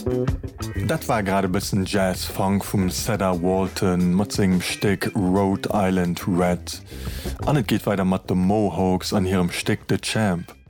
Dat war gerade bisssen Jazzfunk vum Cedar Walton mat segem Steck Rhode Island Red. An et geht weiter mat de Mohawks an ihrem Steck The Champ.